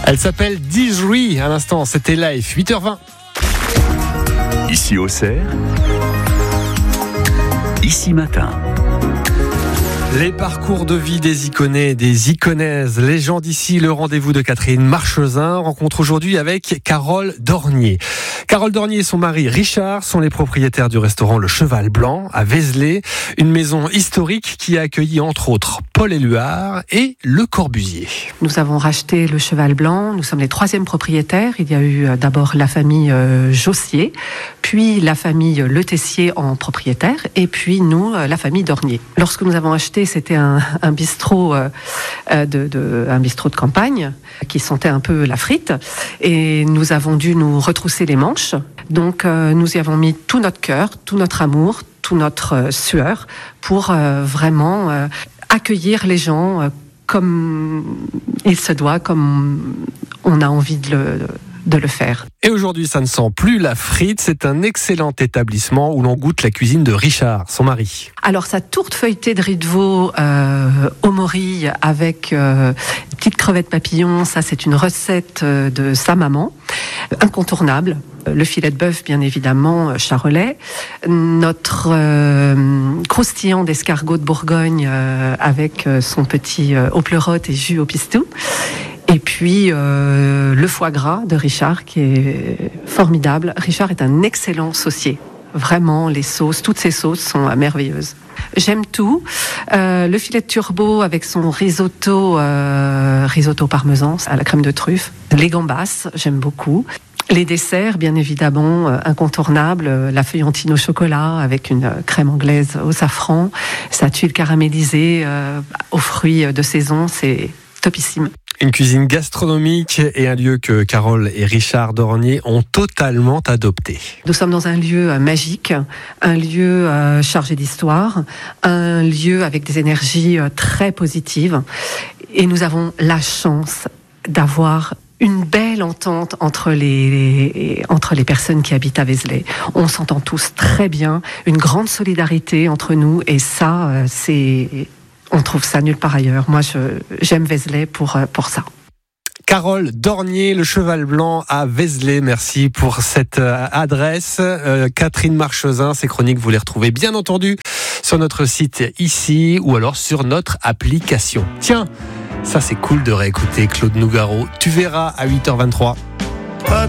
Elle s'appelle Dizri. À l'instant, c'était live, 8h20. Ici Auxerre, ici matin. Les parcours de vie des iconais et des iconaises, les gens d'ici, le rendez-vous de Catherine Marchesin, rencontre aujourd'hui avec Carole Dornier. Carole Dornier et son mari Richard sont les propriétaires du restaurant Le Cheval Blanc à Vézelay, une maison historique qui a accueilli entre autres Paul Éluard et Le Corbusier. Nous avons racheté Le Cheval Blanc, nous sommes les 3e propriétaires. Il y a eu d'abord la famille Jossier, puis la famille Le Tessier en propriétaire, et puis nous, la famille Dornier. Lorsque nous avons acheté, c'était un bistrot un bistrot de campagne qui sentait un peu la frite, et nous avons dû nous retrousser les manches. Donc nous y avons mis tout notre cœur, tout notre amour, tout notre sueur pour vraiment accueillir les gens comme il se doit, comme on a envie de le faire. Et aujourd'hui, ça ne sent plus la frite. C'est un excellent établissement où l'on goûte la cuisine de Richard, son mari. Alors, sa tourte feuilletée de riz de veau au morille avec petites crevettes papillons, ça c'est une recette de sa maman, incontournable. Le filet de bœuf, bien évidemment, charolais. Notre croustillant d'escargot de Bourgogne avec son petit au pleurote et jus au pistou. Et puis le foie gras de Richard qui est formidable. Richard est un excellent saucier. Vraiment, les sauces, toutes ces sauces sont merveilleuses. J'aime tout. Le filet de turbo avec son risotto parmesan à la crème de truffe. Les gambas, j'aime beaucoup. Les desserts, bien évidemment, incontournables. La feuillantine au chocolat avec une crème anglaise au safran. Sa tuile caramélisée aux fruits de saison, c'est topissime. Une cuisine gastronomique et un lieu que Carole et Richard Dornier ont totalement adopté. Nous sommes dans un lieu magique, un lieu chargé d'histoire, un lieu avec des énergies très positives. Et nous avons la chance d'avoir une belle entente entre les personnes qui habitent à Vézelay. On s'entend tous très bien, une grande solidarité entre nous, et ça, on trouve ça nulle part ailleurs. Moi, j'aime Vézelay pour ça. Carole Dornier, Le Cheval Blanc à Vézelay. Merci pour cette adresse. Catherine Marchesin, ces chroniques, vous les retrouvez bien entendu sur notre site ici ou alors sur notre application. Tiens, ça c'est cool de réécouter Claude Nougaro. Tu verras à 8h23.